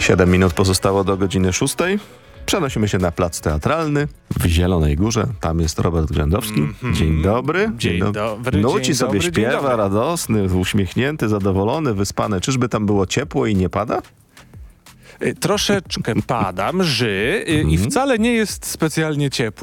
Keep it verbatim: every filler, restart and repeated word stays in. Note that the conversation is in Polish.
Siedem minut pozostało do godziny szóstej. Przenosimy się na plac teatralny w Zielonej Górze. Tam jest Robert Grzędowski. Mm-hmm. Dzień dobry. Dzień do... dobry. Nuci dzień sobie dobry, śpiewa, dzień dobry. radosny, uśmiechnięty, zadowolony, wyspany. Czyżby tam było ciepło i nie pada? Y, Troszeczkę pada, mrzy y, i Mhm. wcale nie jest specjalnie ciepło.